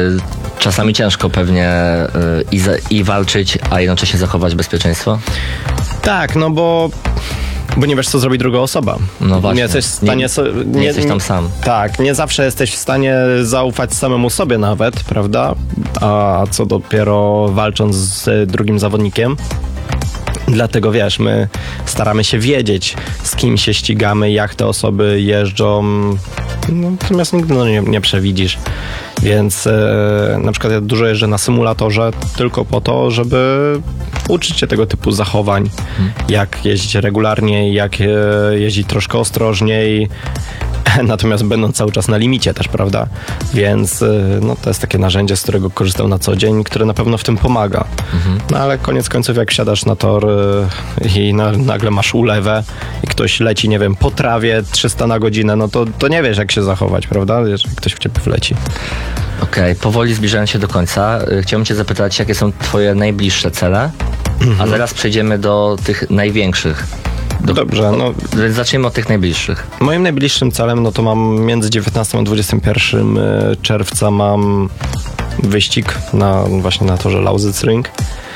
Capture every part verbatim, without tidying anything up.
czasami ciężko pewnie y, i, za, i walczyć, a jednocześnie zachować bezpieczeństwo? Tak, no bo... Bo nie wiesz, co zrobi druga osoba. No właśnie. Nie jesteś w stanie... So, nie, nie, nie jesteś tam sam. Tak, nie zawsze jesteś w stanie zaufać samemu sobie nawet, prawda? A co dopiero walcząc z drugim zawodnikiem. Dlatego wiesz, my staramy się wiedzieć, z kim się ścigamy, jak te osoby jeżdżą. No, natomiast nigdy no, nie, nie przewidzisz. Więc e, na przykład ja dużo jeżdżę na symulatorze tylko po to, żeby uczyć się tego typu zachowań. Hmm. Jak jeździć regularnie, jak e, jeździć troszkę ostrożniej. Natomiast będąc cały czas na limicie też, prawda? Więc no, to jest takie narzędzie, z którego korzystam na co dzień, które na pewno w tym pomaga. Mhm. No ale koniec końców, jak wsiadasz na tor i na, nagle masz ulewę i ktoś leci, nie wiem, po trawie trzysta na godzinę, no to, to nie wiesz, jak się zachować, prawda? Jeżeli ktoś w ciebie wleci. Okej, okay, powoli zbliżając się do końca, chciałbym cię zapytać, jakie są twoje najbliższe cele, mhm. a zaraz przejdziemy do tych największych. Do, Dobrze, no... Zacznijmy od tych najbliższych. Moim najbliższym celem, no to mam między dziewiętnastym a dwudziestym pierwszym czerwca mam wyścig na, właśnie na torze Lausitz-Ring,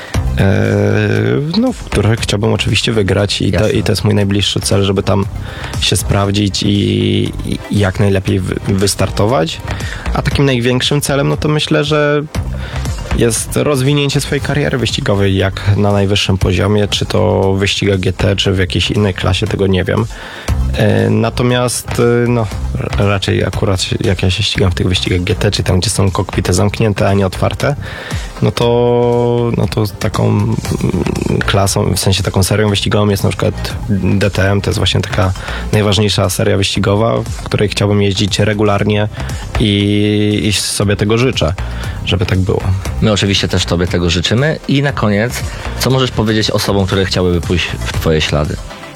no, w którym chciałbym oczywiście wygrać i to, i to jest mój najbliższy cel, żeby tam się sprawdzić i, i jak najlepiej wy, wystartować. A takim największym celem, no to myślę, że jest rozwinięcie swojej kariery wyścigowej jak na najwyższym poziomie, czy to w wyścigach G T, czy w jakiejś innej klasie, tego nie wiem. Natomiast no, raczej akurat jak ja się ścigam w tych wyścigach G T, czy tam, gdzie są kokpity zamknięte, a nie otwarte, no to, no to taką klasą, w sensie taką serią wyścigową jest na przykład D T M, to jest właśnie taka najważniejsza seria wyścigowa, w której chciałbym jeździć regularnie i, i sobie tego życzę, żeby tak było. My oczywiście też tobie tego życzymy. I na koniec, co możesz powiedzieć osobom, które chciałyby pójść w twoje ślady?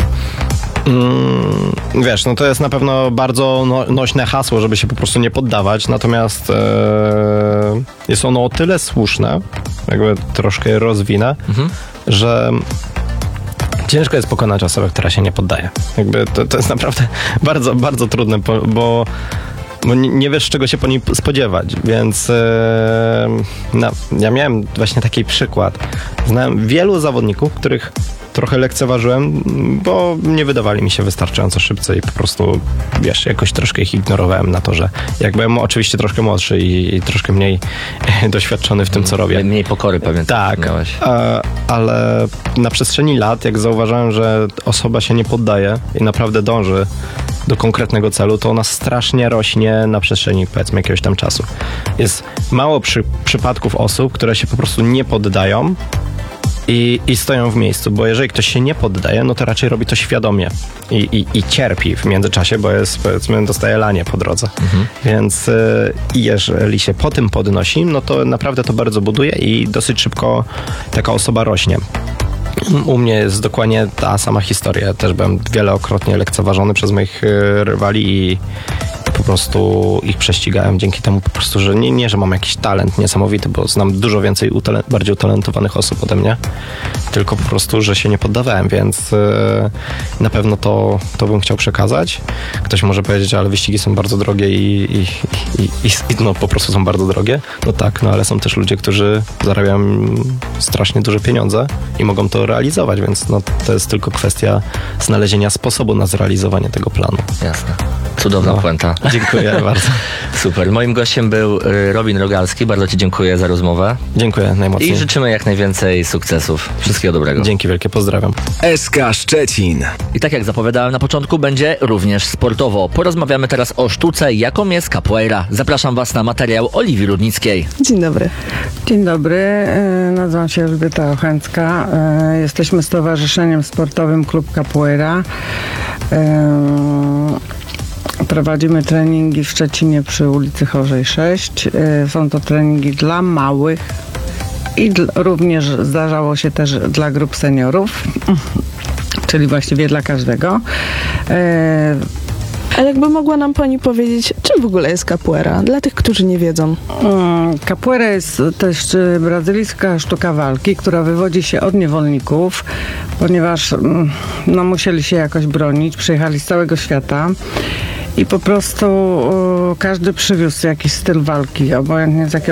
Mm, wiesz, no to jest na pewno bardzo no, nośne hasło, żeby się po prostu nie poddawać, natomiast e, jest ono o tyle słuszne, jakby troszkę je rozwinę, mhm. że ciężko jest pokonać osobę, która się nie poddaje. Jakby to, to jest naprawdę bardzo, bardzo trudne, bo, bo nie, nie wiesz, czego się po niej spodziewać, więc e, no, ja miałem właśnie taki przykład. Znałem wielu zawodników, których trochę lekceważyłem, bo nie wydawali mi się wystarczająco szybcy i po prostu, wiesz, jakoś troszkę ich ignorowałem na to, że jak byłem oczywiście troszkę młodszy i, i troszkę mniej doświadczony w tym, co robię. Mniej pokory pewnie. Tak, a, ale na przestrzeni lat, jak zauważyłem, że osoba się nie poddaje i naprawdę dąży do konkretnego celu, to ona strasznie rośnie na przestrzeni, powiedzmy, jakiegoś tam czasu. Jest mało przy, przypadków osób, które się po prostu nie poddają I, i stoją w miejscu, bo jeżeli ktoś się nie poddaje, no to raczej robi to świadomie i, i, i cierpi w międzyczasie, bo jest, powiedzmy, dostaje lanie po drodze. Mhm. Więc y, jeżeli się po tym podnosi, no to naprawdę to bardzo buduje i dosyć szybko taka osoba rośnie. U mnie jest dokładnie ta sama historia. Ja też byłem wielokrotnie lekceważony przez moich y, rywali i po prostu ich prześcigałem dzięki temu po prostu, że nie, nie, że mam jakiś talent niesamowity, bo znam dużo więcej utale- bardziej utalentowanych osób ode mnie, tylko po prostu, że się nie poddawałem, więc yy, na pewno to, to bym chciał przekazać. Ktoś może powiedzieć, ale wyścigi są bardzo drogie i, i, i, i, i no po prostu są bardzo drogie. No tak, no ale są też ludzie, którzy zarabiają strasznie duże pieniądze i mogą to realizować, więc no to jest tylko kwestia znalezienia sposobu na zrealizowanie tego planu. Jasne. Cudowna no. puenta. Dziękuję bardzo. Super. Moim gościem był Robin Rogalski. Bardzo ci dziękuję za rozmowę. Dziękuję najmocniej. I życzymy jak najwięcej sukcesów. Wszystkiego dobrego. Dzięki wielkie, pozdrawiam. S K Szczecin. I tak jak zapowiadałem na początku, będzie również sportowo. Porozmawiamy teraz o sztuce, jaką jest capoeira. Zapraszam was na materiał Oliwii Rudnickiej. Dzień dobry. Dzień dobry. Nazywam się Elżbieta Ochęcka. Jesteśmy Stowarzyszeniem Sportowym Klub Capoeira. Prowadzimy treningi w Szczecinie przy ulicy Chorzej sześć. Są to treningi dla małych i dla, również zdarzało się też dla grup seniorów, czyli właściwie dla każdego. A jakby mogła nam pani powiedzieć, czym w ogóle jest capoeira? Dla tych, którzy nie wiedzą. Capoeira jest też brazylijska sztuka walki, która wywodzi się od niewolników, ponieważ no, musieli się jakoś bronić, przyjechali z całego świata. I po prostu o, każdy przywiózł jakiś styl walki, obojętnie z jakiego